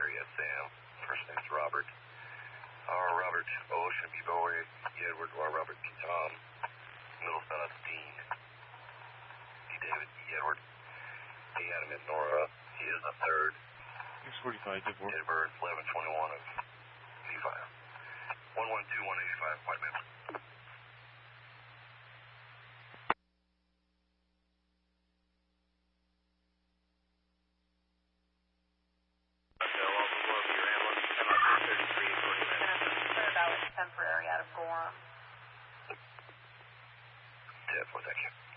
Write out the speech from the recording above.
area, Sam. First name's Robert. Robert, Ocean, B-Boy, Edward, Robert, Tom. Middle spell out Dean. D. David, E. Edward. D. Adam, and Nora. He is the third. 645, good work. Date of birth, 11/21 of 85. 112185, white man. Temporary out of Gorham. Yeah, thank you.